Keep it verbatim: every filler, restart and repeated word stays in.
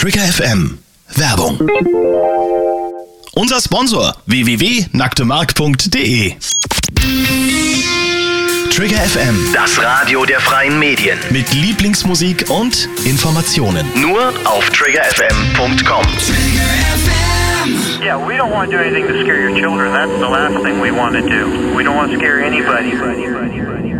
Trigger F M. Werbung. Unser Sponsor w w w punkt nacktemark punkt de. Trigger F M. Das Radio der freien Medien. Mit Lieblingsmusik und Informationen. Nur auf trigger f m punkt com. Yeah, we don't want to do anything to scare your children. That's the last thing we want to do. We don't want to scare anybody.